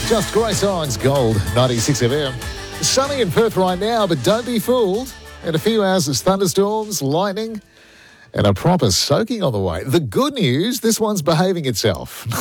Just great songs, Gold, 96 FM. Sunny in Perth right now, but don't be fooled. In a few hours, there's thunderstorms, lightning, and a proper soaking on the way. The good news, this one's behaving itself.